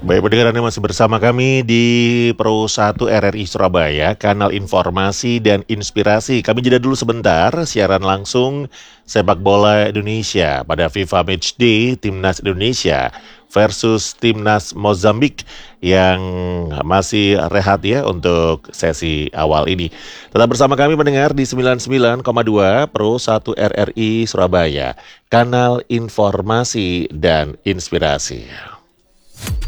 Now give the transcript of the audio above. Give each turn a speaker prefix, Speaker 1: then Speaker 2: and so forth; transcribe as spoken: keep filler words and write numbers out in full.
Speaker 1: Baik, pendengar Anda masih bersama kami di Pro satu R R I Surabaya, kanal informasi dan inspirasi. Kami jeda dulu sebentar, siaran langsung sepak bola Indonesia pada FIFA Matchday Timnas Indonesia versus Timnas Mozambik yang masih rehat ya untuk sesi awal ini. Tetap bersama kami pendengar di sembilan puluh sembilan koma dua Pro satu R R I Surabaya, kanal informasi dan inspirasi.